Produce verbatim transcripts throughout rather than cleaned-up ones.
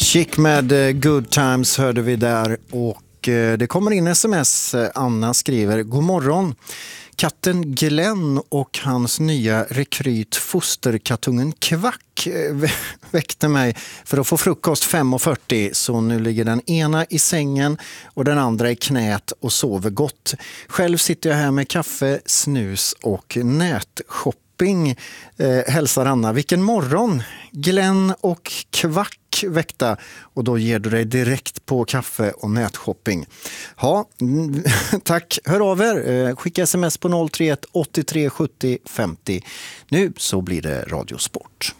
Chic med Good Times hörde vi där, och det kommer in sms. Anna skriver: God morgon. Katten Glenn och hans nya rekryt fosterkattungen Kvack väckte mig för att få frukost fem och fyrtio, så nu ligger den ena i sängen och den andra i knät och sover gott. Själv sitter jag här med kaffe, snus och nätshopping. Eh, hälsar Anna. Vilken morgon! Glenn och Kvack väckta, och då ger du dig direkt på kaffe och nätshopping. Ja, tack. Hör av er. Skicka sms på noll tre ett åttiotre sjuttio femtio. Nu så blir det Radiosport.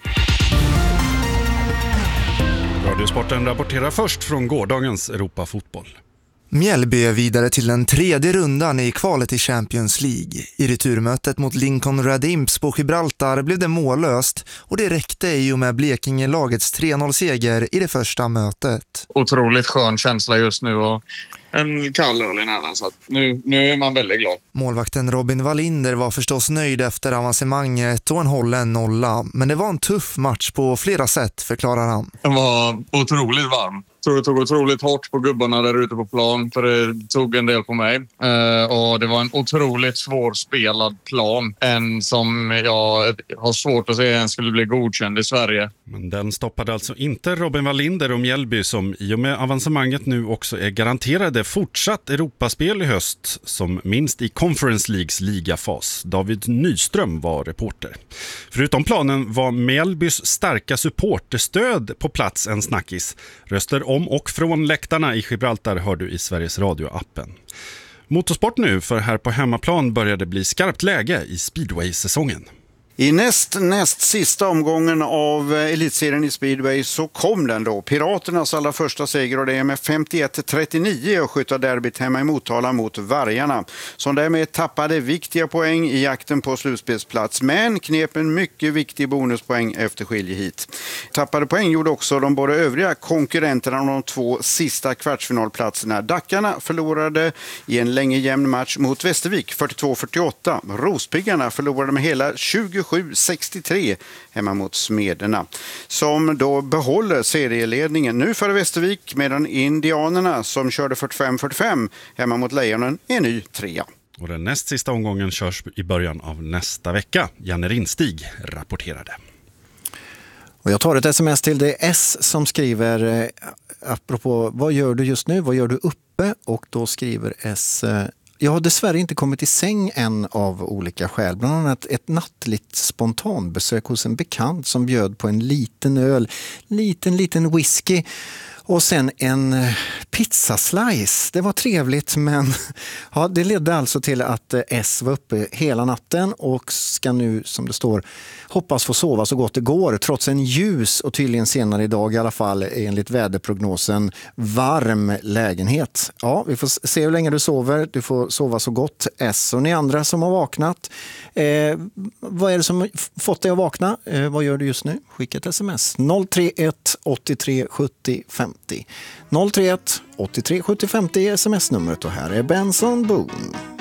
Radiosporten rapporterar först från gårdagens Europafotboll. Mjällby är vidare till den tredje rundan i kvalet i Champions League. I returmötet mot Lincoln Red Imps på Gibraltar blev det mållöst, och det räckte i och med Blekinge-lagets tre noll-seger i det första mötet. Otroligt skön känsla just nu och en kall öl i näven, så att nu, nu är man väldigt glad. Målvakten Robin Wallinder var förstås nöjd efter avancemanget och en hållen nolla, men det var en tuff match på flera sätt, förklarar han. Den var otroligt varm. Jag tror det tog otroligt hårt på gubbarna där ute på plan, för det tog en del på mig. Eh, och det var en otroligt svårspelad plan. En som jag har svårt att säga ens skulle bli godkänd i Sverige. Men den stoppade alltså inte Robin Wallinder och Mjällby, som i och med avancemanget nu också är garanterade fortsatt Europaspel i höst, som minst i Conference Leagues ligafas. David Nyström var reporter. Förutom planen var Mjällbys starka supporterstöd på plats en snackis. Röster om och från läktarna i Gibraltar hör du i Sveriges Radio-appen. Motorsport nu, för här på hemmaplan börjar det bli skarpt läge i speedway-säsongen. I näst, näst sista omgången av elitserien i speedway så kom den då. Piraternas allra första seger, och det är med femtioett till trettionio och skyttarderbyt hemma i Motala mot Vargarna, som därmed tappade viktiga poäng i jakten på slutspelsplats, men knep en mycket viktig bonuspoäng efter skiljehit. Tappade poäng gjorde också de båda övriga konkurrenterna om de två sista kvartsfinalplatserna. Dackarna förlorade i en länge jämn match mot Västervik fyrtiotvå fyrtioåtta. Rospiggarna förlorade med hela tjugosju sextiotre hemma mot Smederna, som då behåller serieledningen nu för Västervik, medan indianerna som körde fyrtiofem fyrtiofem hemma mot Lejonen är ny trea. Och den näst sista omgången körs i början av nästa vecka. Janne Rinstig rapporterade. Och jag tar ett sms till det S som skriver eh, apropå vad gör du just nu, vad gör du uppe? Och då skriver S: jag har dessvärre inte kommit i säng än av olika skäl. Bland annat ett nattligt spontanbesök hos en bekant som bjöd på en liten öl, liten liten whisky och sen en pizzaslice. Det var trevligt, men ja, det ledde alltså till att S var uppe hela natten och ska nu, som det står, hoppas få sova så gott det går, trots en ljus och tydligen senare idag i alla fall enligt väderprognosen varm lägenhet. Ja, vi får se hur länge du sover. Du får sova så gott, S. Och ni andra som har vaknat, eh, vad är det som fått dig att vakna? Eh, vad gör du just nu? Skicka ett sms noll tre ett åttiotre sjuttio femtio. noll tre ett åttiotre sjuttio femtio är sms-numret, och här är Benson Boone.